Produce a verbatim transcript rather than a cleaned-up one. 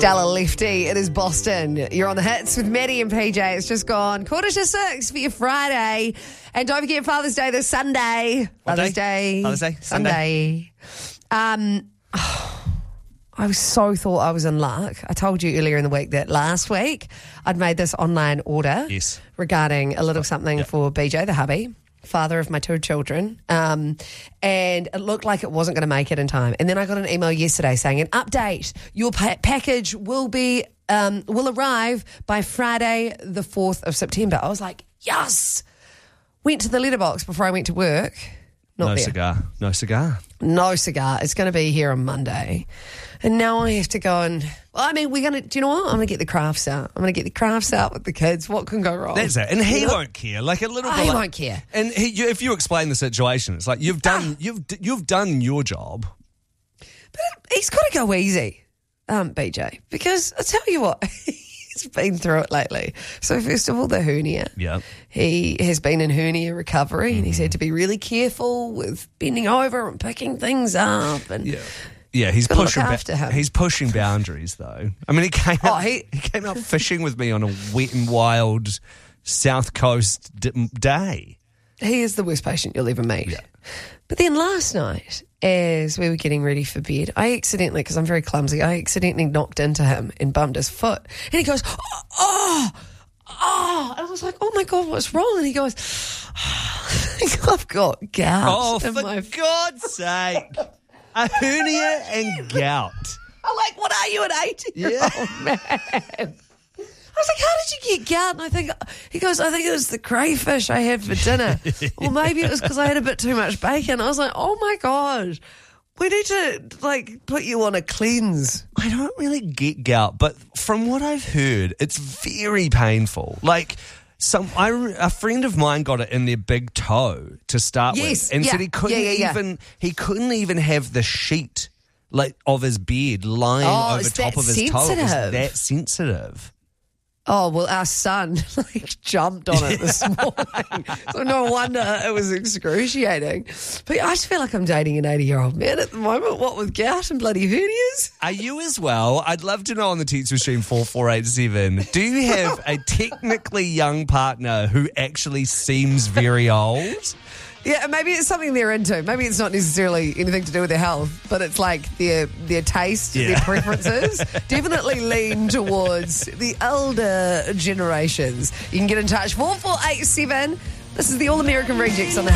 Stella Lefty, it is Boston. You're on the hits with Maddie and P J. It's just gone quarter to six for your Friday. And don't forget Father's Day this Sunday. What Father's day? Day. Father's Day, Sunday. Um, oh, I was so thought I was in luck. I told you earlier in the week that last week I'd made this online order Yes. regarding a little something Yep. for B J, the hubby, father of my two children, um, and it looked like it wasn't going to make it in time. And then I got an email yesterday saying, an update, your pa- package will be um, will arrive by Friday the fourth of September. I was like, yes! Went to the letterbox before I went to work. Not No there. cigar. No cigar. No cigar. It's going to be here on Monday. And now I have to go and, well, I mean, we're going to, do you know what? I'm going to get the crafts out. I'm going to get the crafts out with the kids. What can go wrong? That's it. And he You know? won't care. Like a little Oh, bit. he like- won't care. And he, you, if you explain the situation, it's like you've done, Ah. you've you've done your job. But he's got to go easy, um, B J, because I tell you what, he's been through it lately. So first of all, the hernia. Yeah. He has been in hernia recovery mm-hmm. and he's had to be really careful with bending over and picking things up. And Yeah. Yeah, he's Gotta look pushing. after him. He's pushing boundaries, though. I mean, he came. Oh, out, he- he came out fishing with me on a wet and wild South Coast d- day. he is the worst patient you'll ever meet. Yeah. But then last night, as we were getting ready for bed, I accidentally, because I'm very clumsy, I accidentally knocked into him and bummed his foot. And he goes, oh, oh, oh. And I was like, oh my God, what's wrong? And he goes, oh, I think I've got gout Oh, in for my God's sake! A hernia and gout. I'm like, what are you, an eighty-year-old Yeah. man? I was like, how did you get gout? And I think, he goes, I think it was the crayfish I had for dinner. Or maybe it was because I had a bit too much bacon. I was like, oh my God, we need to, like, put you on a cleanse. I don't really get gout, but from what I've heard, it's very painful. Like, some I, a friend of mine got it in their big toe to start Yes, with, and yeah, said he couldn't yeah, yeah, yeah. even he couldn't even have the sheet like of his bed lying Oh, over it's top that of his toe. It was sensitive. that sensitive. Oh, well, our son like jumped on it this morning. So no wonder it was excruciating. But I just feel like I'm dating an eighty-year-old man at the moment, what with gout and bloody hernias. Are you as well? I'd love to know on the text machine four four eight seven. Do you have a technically young partner who actually seems very old? Yeah, maybe it's something they're into. Maybe it's not necessarily anything to do with their health, but it's like their their taste, Yeah. their preferences definitely lean towards the elder generations. You can get in touch, four four eight seven. This is the All American Rejects on the